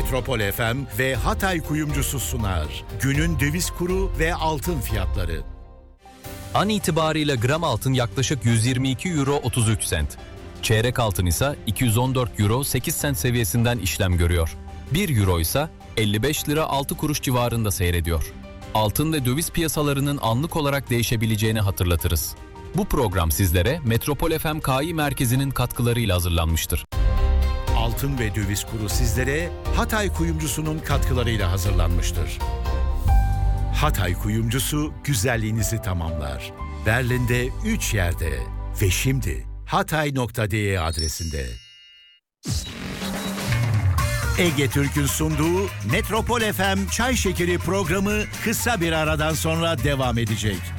Metropol FM ve Hatay Kuyumcusu sunar. Günün döviz kuru ve altın fiyatları. An itibariyle gram altın yaklaşık 122 euro 33 sent. Çeyrek altın ise 214 euro 8 sent seviyesinden işlem görüyor. 1 euro ise 55 lira 6 kuruş civarında seyrediyor. Altın ve döviz piyasalarının anlık olarak değişebileceğini hatırlatırız. Bu program sizlere Metropol FM Kİ Merkezi'nin katkılarıyla hazırlanmıştır. Altın ve döviz kuru sizlere Hatay Kuyumcusu'nun katkılarıyla hazırlanmıştır. Hatay Kuyumcusu güzelliğinizi tamamlar. Berlin'de 3 yerde ve şimdi hatay.de adresinde. Ege Türk'ün sunduğu Metropol FM Çay Şekeri programı kısa bir aradan sonra devam edecek.